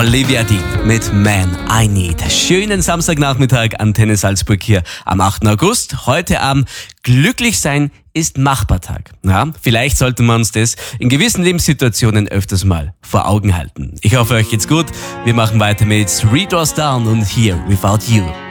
Olivia Dean mit Man I Need. Schönen Samstagnachmittag, Antenne Salzburg hier am 8. August. Heute am Glücklichsein ist Machbar-Tag. Ja, vielleicht sollte man uns das in gewissen Lebenssituationen öfters mal vor Augen halten. Ich hoffe, euch geht's gut. Wir machen weiter mit Three Doors Down und Here Without You.